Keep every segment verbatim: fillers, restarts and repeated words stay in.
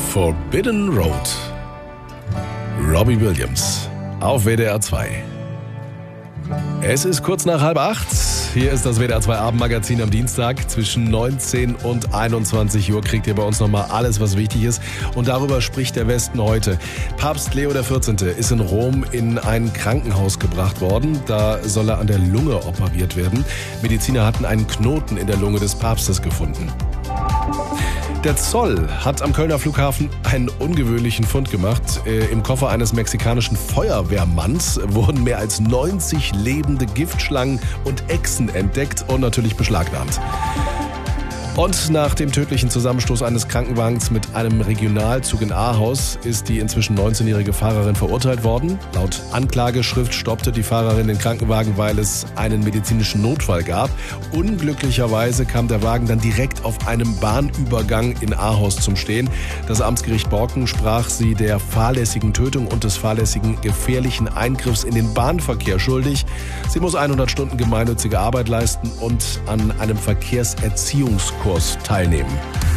Forbidden Road. Robbie Williams auf W D R zwei. Es ist kurz nach halb acht. Hier ist das W D R zwei Abendmagazin am Dienstag. Zwischen neunzehn und einundzwanzig Uhr kriegt ihr bei uns nochmal alles, was wichtig ist. Und darüber spricht der Westen heute. Papst Leo der vierzehnte. ist in Rom in ein Krankenhaus gebracht worden. Da soll er an der Lunge operiert werden. Mediziner hatten einen Knoten in der Lunge des Papstes gefunden. Der Zoll hat am Kölner Flughafen einen ungewöhnlichen Fund gemacht. Im Koffer eines mexikanischen Feuerwehrmanns wurden mehr als neunzig lebende Giftschlangen und Echsen entdeckt und natürlich beschlagnahmt. Und nach dem tödlichen Zusammenstoß eines Krankenwagens mit einem Regionalzug in Ahaus ist die inzwischen neunzehnjährige Fahrerin verurteilt worden. Laut Anklageschrift stoppte die Fahrerin den Krankenwagen, weil es einen medizinischen Notfall gab. Unglücklicherweise kam der Wagen dann direkt auf einem Bahnübergang in Ahaus zum Stehen. Das Amtsgericht Borken sprach sie der fahrlässigen Tötung und des fahrlässigen gefährlichen Eingriffs in den Bahnverkehr schuldig. Sie muss hundert Stunden gemeinnützige Arbeit leisten und an einem Verkehrserziehungskurs teilnehmen.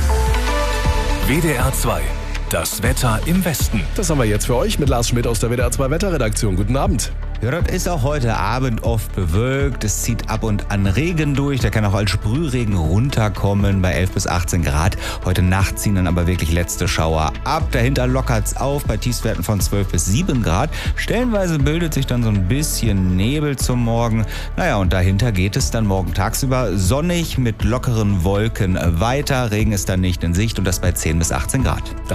W D R zwei. Das Wetter im Westen. Das haben wir jetzt für euch mit Lars Schmidt aus der W D R zwei Wetterredaktion. Guten Abend. Ja, das ist auch heute Abend oft bewölkt. Es zieht ab und an Regen durch. Der kann auch als Sprühregen runterkommen bei elf bis achtzehn Grad. Heute Nacht ziehen dann aber wirklich letzte Schauer ab. Dahinter lockert's auf bei Tiefstwerten von zwölf bis sieben Grad. Stellenweise bildet sich dann so ein bisschen Nebel zum Morgen. Naja, und dahinter geht es dann morgen tagsüber sonnig mit lockeren Wolken weiter. Regen ist dann nicht in Sicht und das bei zehn bis achtzehn Grad.